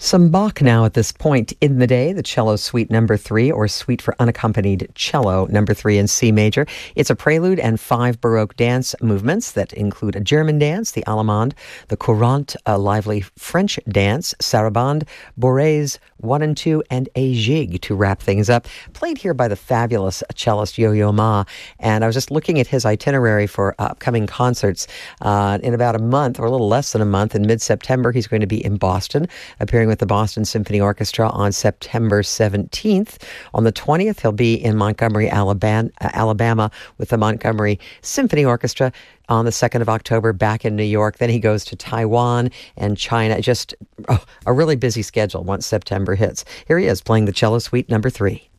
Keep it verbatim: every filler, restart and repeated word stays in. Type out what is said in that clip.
Some Bach now at this point in the day, the Cello Suite Number Three, or Suite for Unaccompanied Cello Number Three in C major. It's a prelude and five Baroque dance movements that include a German dance, the Allemande, the Courante, a lively French dance, Sarabande, Bourrées One and Two, and a Gigue to wrap things up. Played here by the fabulous cellist Yo-Yo Ma, and I was just looking at his itinerary for upcoming concerts. Uh, in about a month, or a little less than a month, in mid-September, he's going to be in Boston, appearing with the Boston Symphony Orchestra on September seventeenth. On the twentieth, he'll be in Montgomery, Alabama, Alabama with the Montgomery Symphony Orchestra. On the second of October, back in New York. Then he goes to Taiwan and China. Just oh, a really busy schedule once September hits. Here he is playing the Cello Suite Number Three.